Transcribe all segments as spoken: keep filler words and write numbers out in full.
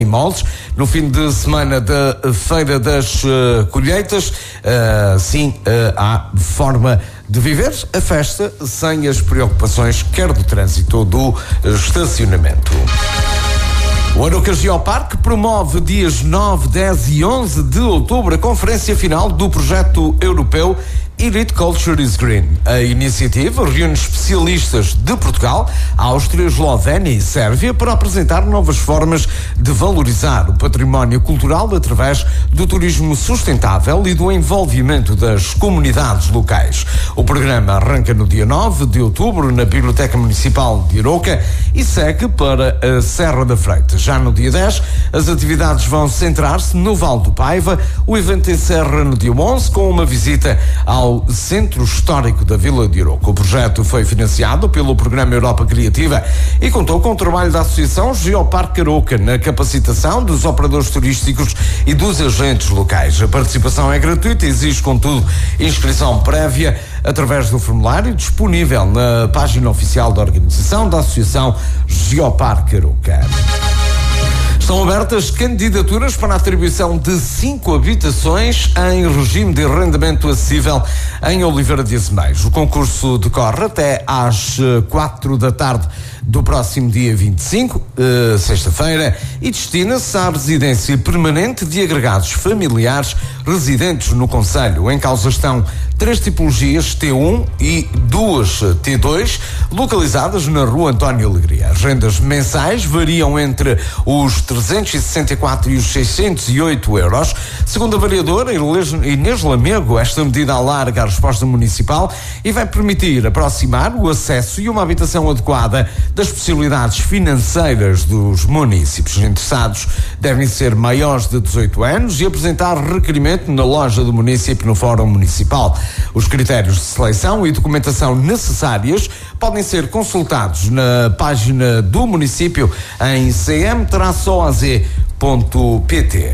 em moldes, no fim de semana da Feira das uh, Colheitas. Uh, sim, uh, há forma de viver a festa sem as preocupações, quer do trânsito ou do estacionamento. O Aroca Geoparque promove dias nove, dez e onze de outubro a conferência final do projeto europeu Elite Culture is Green. A iniciativa reúne especialistas de Portugal, Áustria, Eslovénia e Sérvia para apresentar novas formas de valorizar o património cultural através do turismo sustentável e do envolvimento das comunidades locais. O programa arranca no dia nove de outubro na Biblioteca Municipal de Aroca e segue para a Serra da Freita. Já no dia dez, as atividades vão centrar-se no Vale do Paiva. O evento encerra no dia onze com uma visita ao Centro Histórico da Vila de Aroca. O projeto foi financiado pelo Programa Europa Criativa e contou com o trabalho da Associação Geoparque Aroca na capacitação dos operadores turísticos e dos agentes locais. A participação é gratuita e exige, contudo, inscrição prévia através do formulário disponível na página oficial da organização da Associação Geoparque Aroca. Estão abertas candidaturas para a atribuição de cinco habitações em regime de arrendamento acessível em Oliveira de Azemais. O concurso decorre até às quatro da tarde do próximo dia vinte e cinco, uh, sexta-feira, e destina-se à residência permanente de agregados familiares residentes no concelho. Em causa estão três tipologias T um e duas T dois, localizadas na Rua António Alegria. As rendas mensais variam entre os trezentos e sessenta e quatro e os seiscentos e oito euros. Segundo a vereadora Inês Lamego, esta medida alarga a resposta municipal e vai permitir aproximar o acesso e uma habitação adequada das possibilidades financeiras dos municípios. Os interessados devem ser maiores de dezoito anos e apresentar requerimento na loja do município no Fórum Municipal. Os critérios de seleção e documentação necessárias podem ser consultados na página do município em c m o a z ponto p t.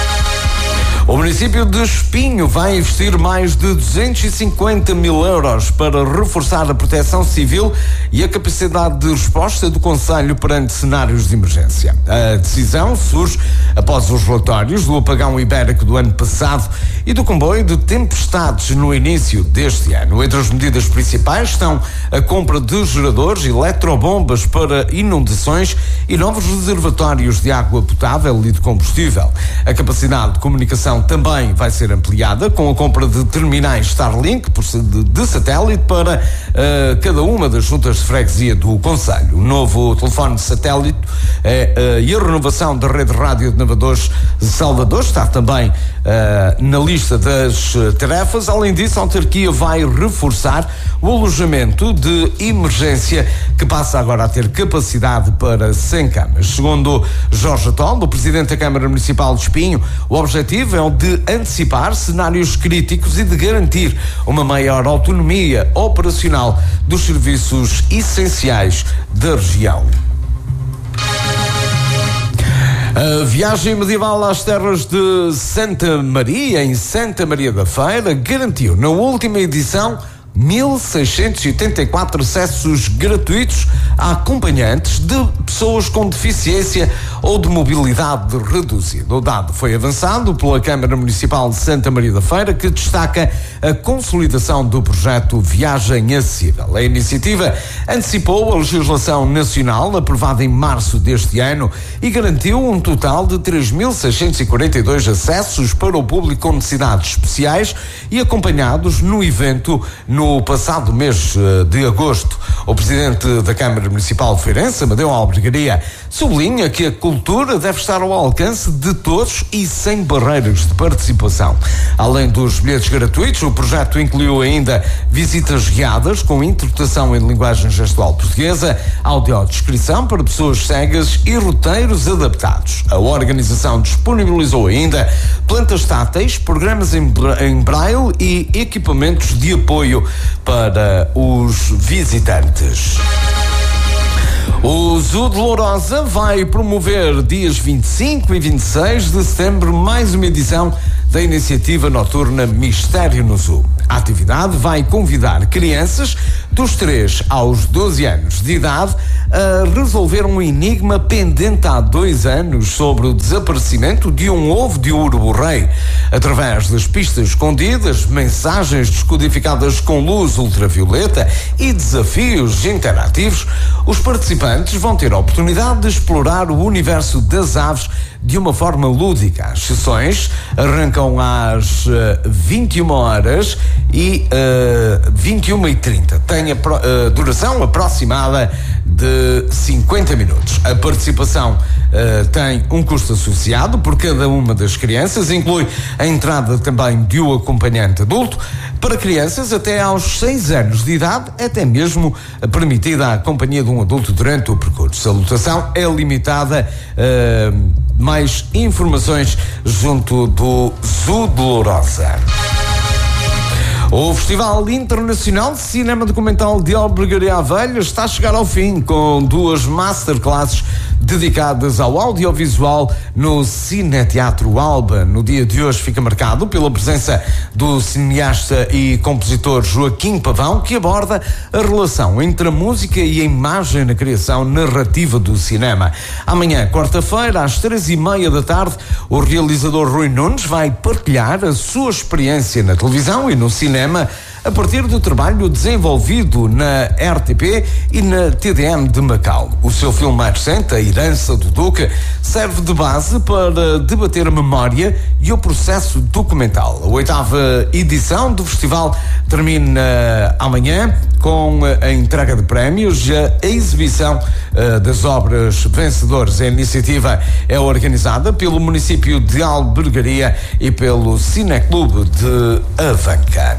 O município de Espinho vai investir mais de duzentos e cinquenta mil euros para reforçar a proteção civil e a capacidade de resposta do concelho perante cenários de emergência. A decisão surge após os relatórios do apagão ibérico do ano passado e do comboio de tempestades no início deste ano. Entre as medidas principais estão a compra de geradores, eletrobombas para inundações e novos reservatórios de água potável e de combustível. A capacidade de comunicação também vai ser ampliada com a compra de terminais Starlink de satélite para uh, cada uma das juntas de freguesia do concelho. O novo telefone de satélite uh, uh, e a renovação da rede rádio de navegadores de Salvador está também uh, na lista das uh, tarefas. Além disso, a autarquia vai reforçar o alojamento de emergência, que passa agora a ter capacidade para cem camas. Segundo Jorge Atol, o presidente da Câmara Municipal de Espinho, o objetivo é o de antecipar cenários críticos e de garantir uma maior autonomia operacional dos serviços essenciais da região. A viagem medieval às terras de Santa Maria, em Santa Maria da Feira, garantiu na última edição mil seiscentos e oitenta e quatro acessos gratuitos a acompanhantes de pessoas com deficiência ou de mobilidade reduzida. O dado foi avançado pela Câmara Municipal de Santa Maria da Feira, que destaca a consolidação do projeto Viagem Acessível. A iniciativa antecipou a legislação nacional aprovada em março deste ano e garantiu um total de três mil seiscentos e quarenta e dois acessos para o público com necessidades especiais e acompanhados no evento no No passado mês de agosto. O presidente da Câmara Municipal de Feirense, Amadeu Albergaria, sublinha que a cultura deve estar ao alcance de todos e sem barreiras de participação. Além dos bilhetes gratuitos, o projeto incluiu ainda visitas guiadas com interpretação em linguagem gestual portuguesa, audiodescrição para pessoas cegas e roteiros adaptados. A organização disponibilizou ainda plantas táteis, programas em, em braille e equipamentos de apoio para os visitantes. O Zoo de Lourosa vai promover dias vinte e cinco e vinte e seis de setembro mais uma edição da iniciativa noturna Mistério no Zoo. A atividade vai convidar crianças dos três aos doze anos de idade a resolver um enigma pendente há dois anos sobre o desaparecimento de um ovo de urubu-rei. Através das pistas escondidas, mensagens descodificadas com luz ultravioleta e desafios interativos, os participantes vão ter a oportunidade de explorar o universo das aves de uma forma lúdica. As sessões arrancam às uh, vinte e uma horas e uh, vinte e uma e trinta. Tem a pro, uh, duração aproximada de cinquenta minutos. A participação uh, tem um custo associado por cada uma das crianças, inclui a entrada também de um acompanhante adulto. Para crianças até aos seis anos de idade, até mesmo permitida a companhia de um adulto durante o percurso. A lotação é limitada. Uh, mais informações junto do Zoo de Lourosa. O Festival Internacional de Cinema Documental de Albergaria Velha está a chegar ao fim, com duas masterclasses dedicadas ao audiovisual no Cineteatro Alba. No dia de hoje fica marcado pela presença do cineasta e compositor Joaquim Pavão, que aborda a relação entre a música e a imagem na criação narrativa do cinema. Amanhã, quarta-feira, às três e meia da tarde, o realizador Rui Nunes vai partilhar a sua experiência na televisão e no cinema a partir do trabalho desenvolvido na R T P e na T D M de Macau. O seu filme mais recente, A Herança do Duque, serve de base para debater a memória e o processo documental. A oitava edição do festival termina amanhã com a entrega de prémios e a exibição uh, das obras vencedoras. A iniciativa é organizada pelo município de Albergaria e pelo Cineclube de Avanca.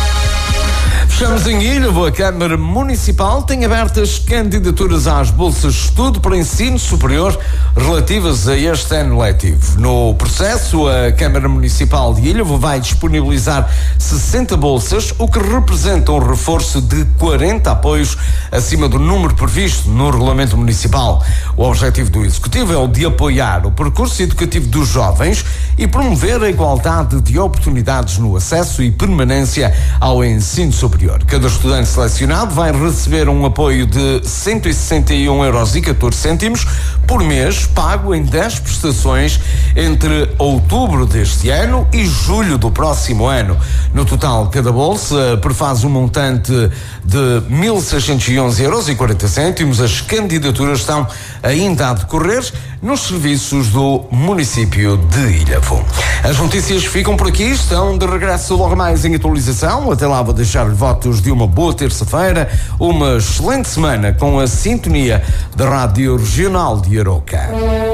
Fechamos em Ilhavo. A Câmara Municipal tem abertas candidaturas às bolsas de estudo para ensino superior relativas a este ano letivo. No processo, a Câmara Municipal de Ilhavo vai disponibilizar sessenta bolsas, o que representa um reforço de quarenta apoios acima do número previsto no Regulamento Municipal. O objetivo do Executivo é o de apoiar o percurso educativo dos jovens e promover a igualdade de oportunidades no acesso e permanência ao ensino superior. Cada estudante selecionado vai receber um apoio de cento e sessenta e um euros e catorze cêntimos por mês, pago em dez prestações entre outubro deste ano e julho do próximo ano. No total, cada bolsa prefaz um montante de mil seiscentos e onze euros e quarenta cêntimos. As candidaturas estão ainda a decorrer nos serviços do município de Ilhavo. As notícias ficam por aqui, estão de regresso logo mais em atualização. Até lá vou deixar-lhe votos de uma boa terça-feira, uma excelente semana com a sintonia da Rádio Regional de Aroca.